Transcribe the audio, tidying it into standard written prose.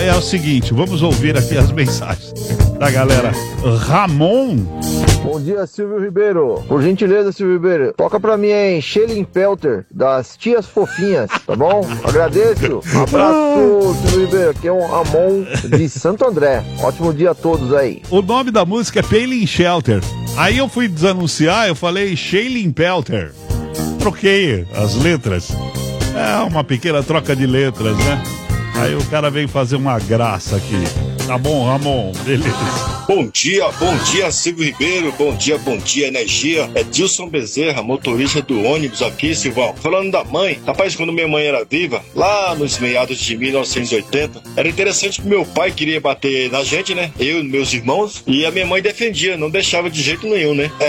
é o seguinte, vamos ouvir aqui as mensagens da galera. Ramon. Bom dia, Silvio Ribeiro. Por gentileza, Silvio Ribeiro, toca pra mim, hein? Shelly Pelter, das Tias Fofinhas, tá bom? Agradeço. Um abraço, Silvio Ribeiro. Aqui é um Ramon de Santo André. Ótimo dia a todos aí. O nome da música é Palin Shelter. Aí eu fui desanunciar, eu falei Shelly Pelter. Troquei as letras. É uma pequena troca de letras, né? Aí o cara veio fazer uma graça aqui. Tá bom, Ramon? Beleza. Bom dia, Silvio Ribeiro. Bom dia, energia. É Dilson Bezerra, motorista do ônibus aqui, Silvão. Falando da mãe, rapaz, quando minha mãe era viva, lá nos meados de 1980, era interessante que meu pai queria bater na gente, né? Eu e meus irmãos, e a minha mãe defendia, não deixava de jeito nenhum, né?